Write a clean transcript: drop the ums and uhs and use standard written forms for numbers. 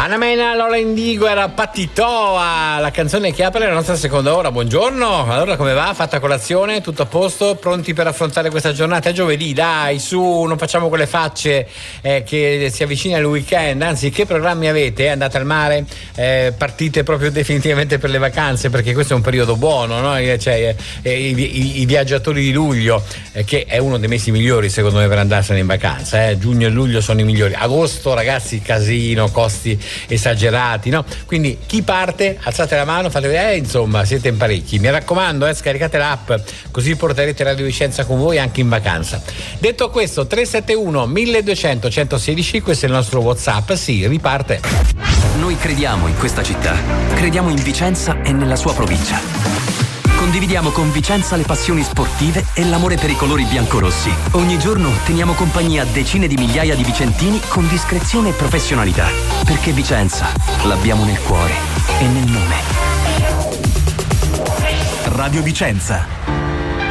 Anna Mena, Lola Indigo, era Patitoa, la canzone che apre la nostra seconda ora. Buongiorno, allora come va? Fatta colazione? Tutto a posto? Pronti per affrontare questa giornata? È giovedì, dai, su, non facciamo quelle facce che si avvicina il weekend. Anzi, che programmi avete? Andate al mare? Partite proprio definitivamente per le vacanze? Perché questo è un periodo buono, no? Cioè, i viaggiatori di luglio, che è uno dei mesi migliori secondo me per andarsene in vacanza. Giugno e luglio sono i migliori. Agosto, ragazzi, casino, costi esagerati, no? Quindi chi parte, alzate la mano, fate vedere, insomma, siete in parecchi. Mi raccomando, scaricate l'app, così porterete Radio Vicenza con voi anche in vacanza. Detto questo, 371 1200 116, questo è il nostro WhatsApp, sì, riparte. Noi crediamo in questa città, crediamo in Vicenza e nella sua provincia. Condividiamo con Vicenza le passioni sportive e l'amore per i colori biancorossi. Ogni giorno teniamo compagnia a decine di migliaia di vicentini con discrezione e professionalità. Perché Vicenza l'abbiamo nel cuore e nel nome. Radio Vicenza.